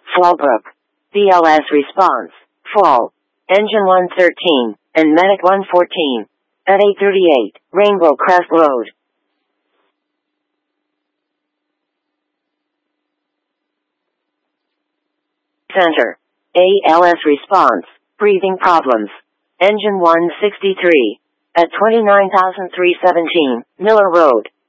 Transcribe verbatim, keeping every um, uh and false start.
Fallbrook. B L S response. Fall. Engine one thirteen, and Medic one fourteen. At eight thirty-eight, Rainbow Crest Road. Center. A L S response. Breathing problems. Engine one sixty-three. At twenty-nine thousand three hundred seventeen, Miller Road.